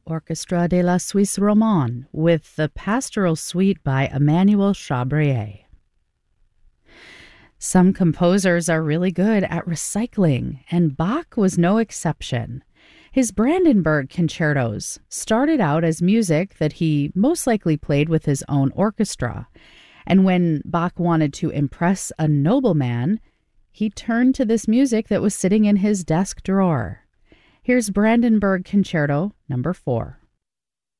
Orchestra de la Suisse Romande with the Pastoral Suite by Emmanuel Chabrier. Some composers are really good at recycling, and Bach was no exception. His Brandenburg concertos started out as music that he most likely played with his own orchestra, and when Bach wanted to impress a nobleman, he turned to this music that was sitting in his desk drawer. Here's Brandenburg Concerto No. 4.